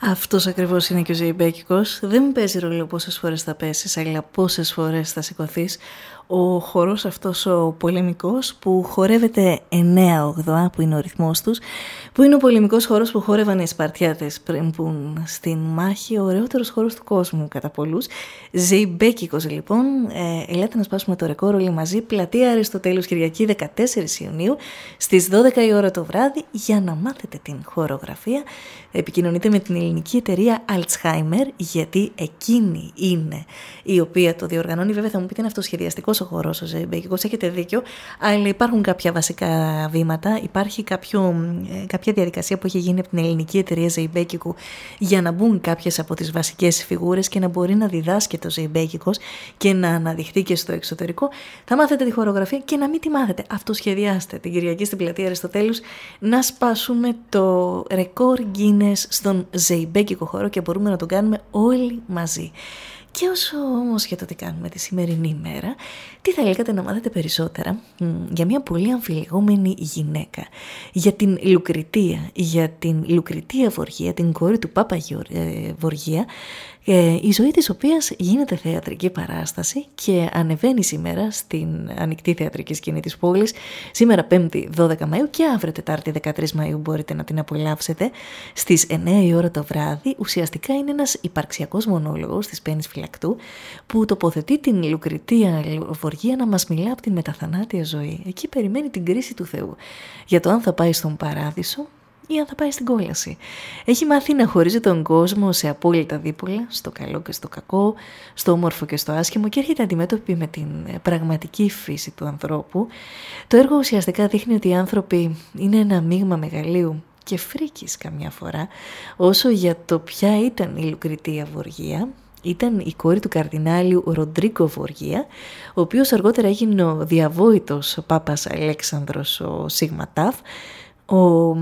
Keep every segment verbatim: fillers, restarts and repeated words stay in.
Αυτός ακριβώς είναι και ο Ζεϊμπέκικος. Δεν παίζει ρόλο πόσες φορές θα πέσεις, αλλά πόσες φορές θα σηκωθείς. Ο χορός αυτός ο πολεμικός που χορεύεται εννέα ογδοά, που είναι ο ρυθμός τους, που είναι ο πολεμικός χορός που χόρευαν οι Σπαρτιάτες πριν μπουν στην μάχη, ο ωραιότερος χορός του κόσμου κατά πολλούς. Ζεϊμπέκικος λοιπόν, ε, ελάτε να σπάσουμε το ρεκόρ όλοι μαζί. Πλατεία Αριστοτέλους, Κυριακή δεκατέσσερις Ιουνίου στις δώδεκα η ώρα το βράδυ, για να μάθετε την χορογραφία. Επικοινωνείτε με την ελληνική εταιρεία Alzheimer, γιατί εκείνη είναι η οποία το διοργανώνει. Βέβαια θα μου πείτε είναι αυτοσχεδιαστικός ο χορός ο Ζεϊμπέκικος, έχετε δίκιο, αλλά υπάρχουν κάποια βασικά βήματα. Υπάρχει κάποιο, κάποια διαδικασία που έχει γίνει από την ελληνική εταιρεία Ζεϊμπέκικου για να μπουν κάποιες από τις βασικές φιγούρες και να μπορεί να διδάσκεται ο Ζεϊμπέκικος και να αναδειχθεί και στο εξωτερικό. Θα μάθετε τη χορογραφία και να μην τη μάθετε. Αυτοσχεδιάστε την Κυριακή στην πλατεία Αριστοτέλους να σπάσουμε το ρεκόρ Guinness στον Ζεϊμπέκικο χώρο και μπορούμε να το κάνουμε όλοι μαζί. Και όσο όμως για το τι κάνουμε τη σημερινή μέρα, τι θα λέγατε να μάθετε περισσότερα για μια πολύ αμφιλεγόμενη γυναίκα, για την Λουκριτία, για την Λουκριτία Βοργία, την κόρη του Πάπα Βοργία, η ζωή της οποίας γίνεται θεατρική παράσταση και ανεβαίνει σήμερα στην ανοιχτή θεατρική σκηνή της πόλης, σήμερα πέμπτη δώδεκα Μαΐου και αύριο Τετάρτη δεκατρείς Μαΐου μπορείτε να την απολαύσετε στις εννέα η ώρα το βράδυ. Ουσιαστικά είναι ένας υπαρξιακός μονόλογος της Πέννης Φυλακτού που τοποθετεί την Λουκριτία Βοργία να μας μιλά από την μεταθανάτια ζωή. Εκεί περιμένει την κρίση του Θεού για το αν θα πάει στον παράδεισο ή αν θα πάει στην κόλαση. Έχει μάθει να χωρίζει τον κόσμο σε απόλυτα δίπολα, στο καλό και στο κακό, στο όμορφο και στο άσχημο, και έρχεται αντιμέτωπη με την πραγματική φύση του ανθρώπου. Το έργο ουσιαστικά δείχνει ότι οι άνθρωποι είναι ένα μείγμα μεγαλείου και φρίκης καμιά φορά, όσο για το ποια ήταν η Λουκριτία Βοργία. Ήταν η κόρη του καρδινάλιου Ροντρίγκο Βοργία, ο οποίος αργότερα έγινε ο διαβόητος Πάπας Αλέξανδρος ο Σίγμα Ταφ. Ο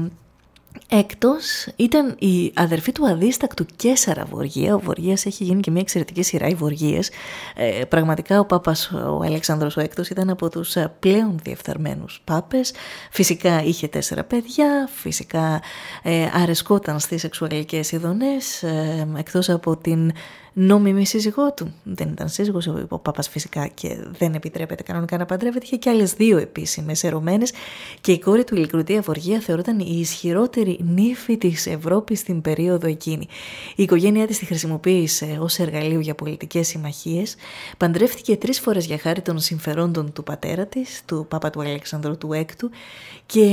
Έκτος ήταν η αδερφή του αδίστακτου Καίσαρα Βοργία. Ο Βοργίας έχει γίνει και μια εξαιρετική σειρά, οι Βοργίες. Ε, πραγματικά ο Πάπας ο Αλέξανδρος ο Έκτος ήταν από τους πλέον διεφθαρμένους πάπες. Φυσικά είχε τέσσερα παιδιά, φυσικά ε, αρεσκόταν στις σεξουαλικές ειδονές, ε, εκτός από την νόμιμη σύζυγό του. Δεν ήταν σύζυγος ο Πάπας φυσικά και δεν επιτρέπεται κανονικά να παντρεύεται. Είχε και άλλες δύο επίσημες ερωμένες και η κόρη του Λουκριτία Βοργία θεωρούταν η ισχυρότερη νύφη της Ευρώπης στην περίοδο εκείνη. Η οικογένειά της τη χρησιμοποίησε ως εργαλείο για πολιτικές συμμαχίες. Παντρεύτηκε τρεις φορές για χάρη των συμφερόντων του πατέρα της, του Πάπα του Αλέξανδρου του Έκτου, και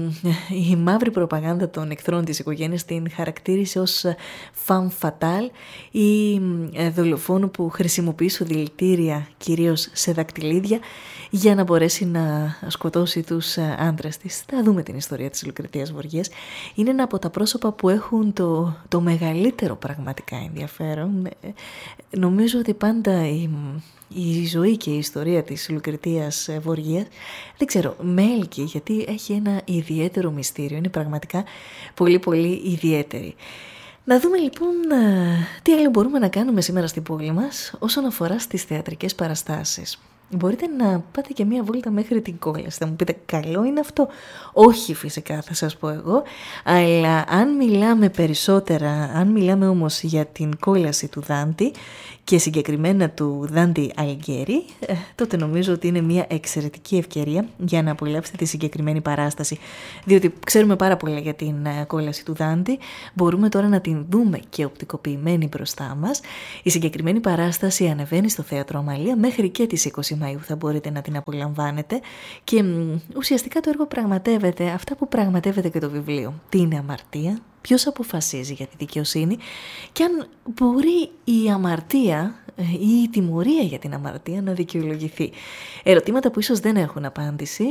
η μαύρη προπαγάνδα των εχθρών της οικογένειας την χαρακτήρισε ως femme fatale ή δολοφόνο που χρησιμοποιεί δηλητήρια κυρίως σε δακτυλίδια για να μπορέσει να σκοτώσει τους άντρες της. Θα δούμε την ιστορία της Λουκριτίας Βοργίας. Είναι ένα από τα πρόσωπα που έχουν το, το μεγαλύτερο πραγματικά ενδιαφέρον. Νομίζω ότι πάντα η, η ζωή και η ιστορία της Λουκριτίας Βοργίας, δεν ξέρω, με έλκει γιατί έχει ένα ιδιαίτερο μυστήριο. Είναι πραγματικά πολύ πολύ ιδιαίτερη. Να δούμε λοιπόν τι άλλο μπορούμε να κάνουμε σήμερα στην πόλη μας όσον αφορά στις θεατρικές παραστάσεις. Μπορείτε να πάτε και μία βόλτα μέχρι την κόλαση. Θα μου πείτε, καλό είναι αυτό? Όχι φυσικά, θα σας πω εγώ. Αλλά αν μιλάμε περισσότερα, αν μιλάμε όμως για την κόλαση του Δάντη και συγκεκριμένα του Δάντη Αλιγκέρι, τότε νομίζω ότι είναι μια εξαιρετική ευκαιρία για να απολαύσετε τη συγκεκριμένη παράσταση. Διότι ξέρουμε πάρα πολλά για την κόλαση του Δάντη, μπορούμε τώρα να την δούμε και οπτικοποιημένη μπροστά μας. Η συγκεκριμένη παράσταση ανεβαίνει στο Θέατρο Αμαλία μέχρι και τις είκοσι Μαΐου θα μπορείτε να την απολαμβάνετε και μ, ουσιαστικά το έργο πραγματεύεται αυτά που πραγματεύεται και το βιβλίο. Τι είναι αμαρτία, ποιος αποφασίζει για τη δικαιοσύνη και αν μπορεί η αμαρτία ή η τιμωρία για την αμαρτία να δικαιολογηθεί. Ερωτήματα που ίσως δεν έχουν απάντηση.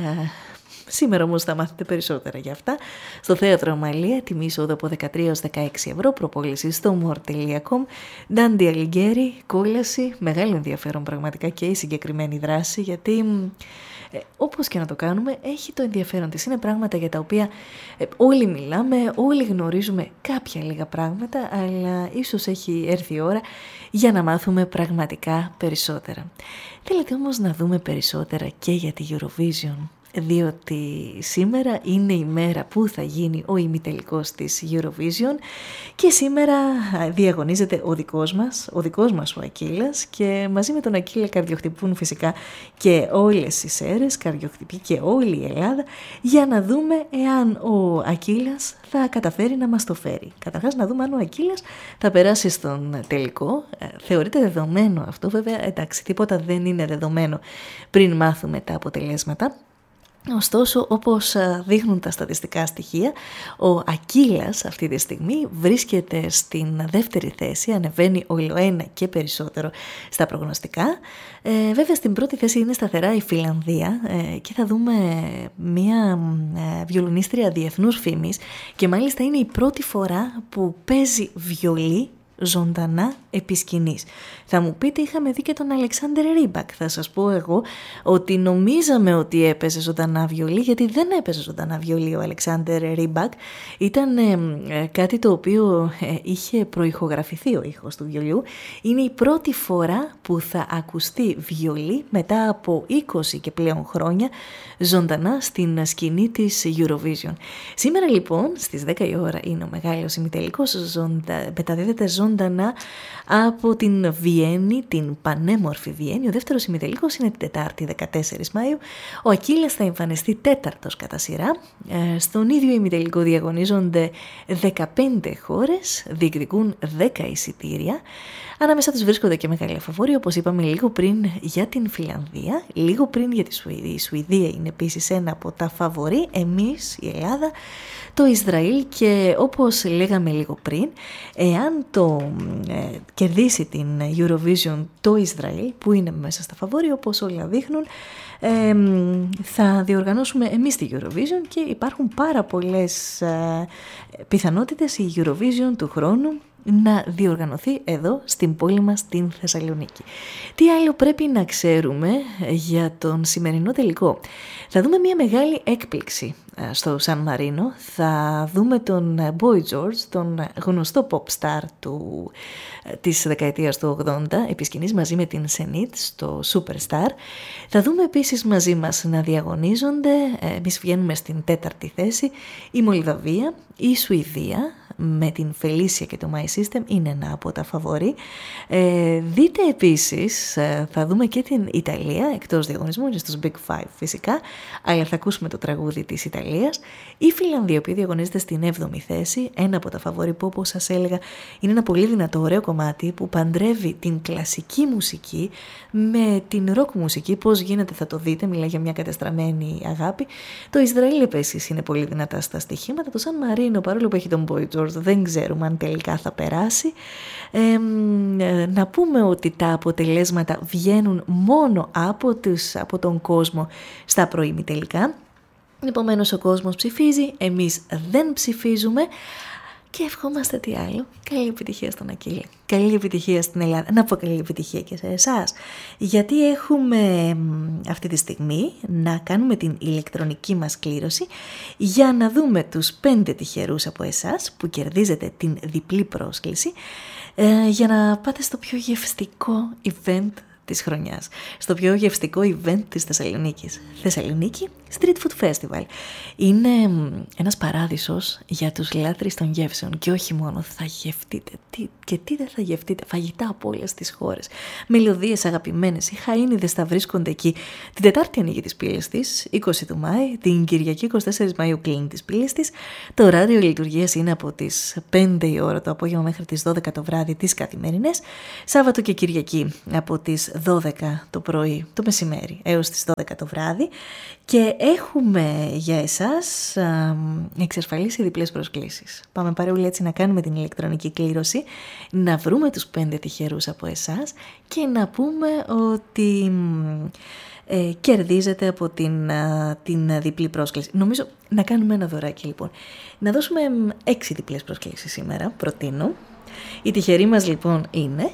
Σήμερα όμως θα μάθετε περισσότερα για αυτά. Στο Θέατρο Αμαλία, τιμή εισόδου από δεκατρία έως δεκαέξι ευρώ, προπόληση στο more τελεία com. Ντάντι Αλιγκέρι, κόλαση, μεγάλο ενδιαφέρον πραγματικά και η συγκεκριμένη δράση, γιατί ε, όπως και να το κάνουμε έχει το ενδιαφέρον της. Είναι πράγματα για τα οποία ε, όλοι μιλάμε, όλοι γνωρίζουμε κάποια λίγα πράγματα, αλλά ίσως έχει έρθει η ώρα για να μάθουμε πραγματικά περισσότερα. Θέλετε όμως να δούμε περισσότερα και για τη Eurovision? διότι σήμερα είναι η μέρα που θα γίνει ο ημιτελικός της Eurovision και σήμερα διαγωνίζεται ο δικός μας, ο δικός μας ο Ακύλας, και μαζί με τον Ακύλα καρδιοχτυπούν φυσικά και όλες οι Σέρρες, καρδιοχτυπεί και όλη η Ελλάδα, για να δούμε εάν ο Ακύλας θα καταφέρει να μας το φέρει. Καταρχάς να δούμε αν ο Ακύλας θα περάσει στον τελικό. Θεωρείται δεδομένο αυτό, βέβαια, εντάξει, τίποτα δεν είναι δεδομένο πριν μάθουμε τα αποτελέσματα. Ωστόσο, όπως δείχνουν τα στατιστικά στοιχεία, ο Ακύλας αυτή τη στιγμή βρίσκεται στην δεύτερη θέση, ανεβαίνει ολοένα και περισσότερο στα προγνωστικά. Ε, βέβαια στην πρώτη θέση είναι σταθερά η Φιλανδία ε, και θα δούμε μια ε, βιολινίστρια διεθνούς φήμης, και μάλιστα είναι η πρώτη φορά που παίζει βιολί ζωντανά επί σκηνής. Θα μου πείτε, είχαμε δει και τον Αλεξάντερ Ρίμπακ. Θα σας πω εγώ ότι νομίζαμε ότι έπαιζε ζωντανά βιολί, γιατί δεν έπαιζε ζωντανά βιολί ο Αλεξάντερ Ρίμπακ. Ήταν ε, ε, κάτι το οποίο ε, είχε προηχογραφηθεί ο ήχος του βιολιού. Είναι η πρώτη φορά που θα ακουστεί βιολί μετά από είκοσι και πλέον χρόνια ζωντανά στην σκηνή της Eurovision. Σήμερα λοιπόν στις δέκα η ώρα είναι ο μεγάλος ημιτελικός, ζωντα... μεταδίδεται ζωντανά από την Βιέννη, την πανέμορφη Βιέννη. Ο δεύτερος ημιτελικός είναι την Τετάρτη δεκατέσσερις Μαΐου. Ο Ακύλας θα εμφανιστεί τέταρτος κατά σειρά. Ε, στον ίδιο ημιτελικό διαγωνίζονται δεκαπέντε χώρες, διεκδικούν δέκα εισιτήρια. Ανάμεσα τους βρίσκονται και μεγάλοι φαβόροι, όπως είπαμε λίγο πριν για την Φιλανδία, λίγο πριν για τη Σουηδία. Η Σουηδία είναι επίσης ένα από τα φαβορί, εμείς η Ελλάδα, το Ισραήλ, και όπως λέγαμε λίγο πριν, εάν το ε, κερδίσει την Eurovision το Ισραήλ, που είναι μέσα στα φαβόρι όπως όλα δείχνουν, ε, θα διοργανώσουμε εμείς τη Eurovision, και υπάρχουν πάρα πολλές ε, πιθανότητες η Eurovision του χρόνου να διοργανωθεί εδώ στην πόλη μας, στην Θεσσαλονίκη. Τι άλλο πρέπει να ξέρουμε για τον σημερινό τελικό? Θα δούμε μια μεγάλη έκπληξη στο Σαν Μαρίνο. Θα δούμε τον Boy George, τον γνωστό pop star του, της δεκαετίας του ογδόντα, επί σκηνής μαζί με την Σενίτ στο Superstar. Θα δούμε επίσης μαζί μας να διαγωνίζονται, εμείς βγαίνουμε στην τέταρτη θέση, η Μολδαβία, η Σουηδία, με την Φελίσια και το My System είναι ένα από τα φαβορί. Ε, δείτε επίσης, ε, θα δούμε και την Ιταλία εκτός διαγωνισμού, είναι στους Big Five φυσικά, αλλά θα ακούσουμε το τραγούδι της Ιταλίας. Η Φιλανδία, που διαγωνίζεται στην έβδομη θέση, ένα από τα φαβορί που, όπως σας έλεγα, είναι ένα πολύ δυνατό ωραίο κομμάτι που παντρεύει την κλασική μουσική με την rock μουσική. Πώς γίνεται θα το δείτε, μιλάει για μια κατεστραμμένη αγάπη. Το Ισραήλ επίσης είναι πολύ δυνατά στα στοιχήματα. Το Σαν Μαρίνο, παρόλο που έχει τον Boy George, δεν ξέρουμε αν τελικά θα περάσει. Ε, να πούμε ότι τα αποτελέσματα βγαίνουν μόνο από, τους, από τον κόσμο στα προημιτελικά. Επομένως ο κόσμος ψηφίζει, εμείς δεν ψηφίζουμε. Και ευχόμαστε τι άλλο? Καλή επιτυχία στον Ακύλα. Καλή επιτυχία στην Ελλάδα. Να πω καλή επιτυχία και σε εσάς. Γιατί έχουμε αυτή τη στιγμή να κάνουμε την ηλεκτρονική μας κλήρωση για να δούμε τους πέντε τυχερούς από εσάς που κερδίζετε την διπλή πρόσκληση ε, για να πάτε στο πιο γευστικό event της χρονιάς, στο πιο γευστικό event της Θεσσαλονίκης. Θεσσαλονίκη Street Food Festival. Είναι ένας παράδεισος για τους λάτρεις των γεύσεων, και όχι μόνο. Θα γευτείτε, τι, και τι δεν θα γευτείτε, φαγητά από όλες τις χώρες, μελωδίες αγαπημένες. Οι χαΐνιδες θα βρίσκονται εκεί. Την Τετάρτη ανοίγει τις πύλες της, είκοσι του Μάη, την Κυριακή εικοστή τέταρτη Μαΐου κλείνει τις πύλες της. Το ωράριο λειτουργίας είναι από τις πέντε η ώρα το απόγευμα μέχρι τις δώδεκα το βράδυ τις καθημερινές. Σάββατο και Κυριακή από τις δώδεκα το πρωί, το μεσημέρι, έως τις δώδεκα το βράδυ. Και έχουμε για εσάς α, εξασφαλίσει διπλές προσκλήσεις. Πάμε παρεούλη έτσι να κάνουμε την ηλεκτρονική κλήρωση, να βρούμε τους πέντε τυχερούς από εσάς και να πούμε ότι ε, κερδίζετε από την, α, την διπλή πρόσκληση. Νομίζω να κάνουμε ένα δωράκι λοιπόν. Να δώσουμε έξι διπλές προσκλήσεις σήμερα, προτείνω. Οι τυχεροί μας λοιπόν είναι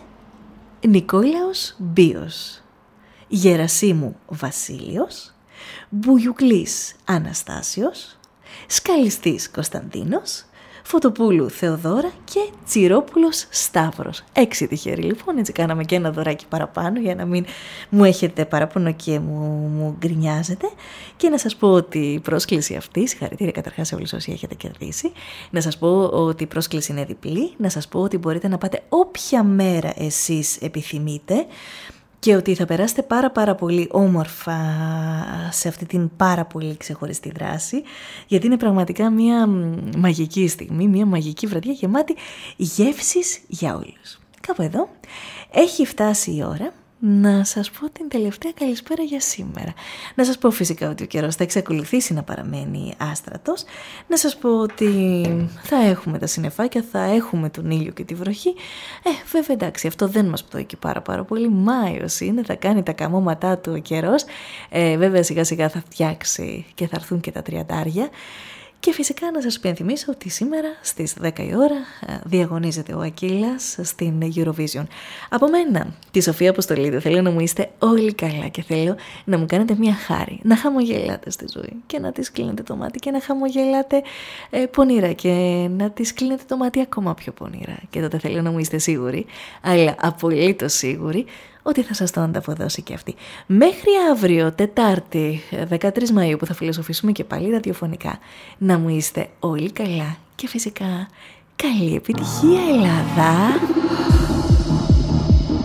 Νικόλαος Μπίος, Γερασίμου Βασίλειος, Μπουγιουκλής Αναστάσιος, Σκαλιστής Κωνσταντίνος, Φωτοπούλου Θεοδώρα και Τσιρόπουλος Σταύρος. Έξι τυχεροί λοιπόν, έτσι κάναμε και ένα δωράκι παραπάνω για να μην μου έχετε παράπονο και μου, μου γκρινιάζετε. Και να σας πω ότι η πρόσκληση αυτή, συγχαρητήρια καταρχάς σε όλους όσοι έχετε κερδίσει, να σας πω ότι η πρόσκληση είναι διπλή, να σας πω ότι μπορείτε να πάτε όποια μέρα εσείς επιθυμείτε και ότι θα περάσετε πάρα πάρα πολύ όμορφα σε αυτή την πάρα πολύ ξεχωριστή δράση, γιατί είναι πραγματικά μια μαγική στιγμή, μια μαγική βραδιά γεμάτη γεύσεις για όλους. Κάπου εδώ έχει φτάσει η ώρα να σας πω την τελευταία καλησπέρα για σήμερα. Να σας πω φυσικά ότι ο καιρός θα εξακολουθήσει να παραμένει άστρατος. Να σας πω ότι θα έχουμε τα συννεφάκια, θα έχουμε τον ήλιο και τη βροχή. Ε, βέβαια εντάξει, αυτό δεν μας πτωεί και πάρα πάρα πολύ. Μάιος είναι, θα κάνει τα καμώματά του ο καιρός. Ε, βέβαια σιγά σιγά θα φτιάξει και θα έρθουν και τα τριαντάρια. Και φυσικά να σας υπενθυμίσω ότι σήμερα στις δέκα η ώρα διαγωνίζεται ο Ακύλας στην Eurovision. Από μένα, τη Σοφία Αποστολίδου, θέλω να μου είστε όλοι καλά και θέλω να μου κάνετε μια χάρη, να χαμογελάτε στη ζωή και να της κλείνετε το μάτι και να χαμογελάτε ε, πονηρά και να της κλείνετε το μάτι ακόμα πιο πονηρά. Και τότε θέλω να μου είστε σίγουροι, αλλά απολύτως σίγουροι, ότι θα σας το ανταποδώσει και αυτή. Μέχρι αύριο, Τετάρτη, δεκατρείς Μαΐου, που θα φιλοσοφήσουμε και πάλι ραδιοφωνικά, να μου είστε όλοι καλά και φυσικά καλή επιτυχία, Ελλάδα!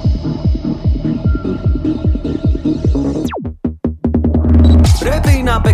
Πρέπει να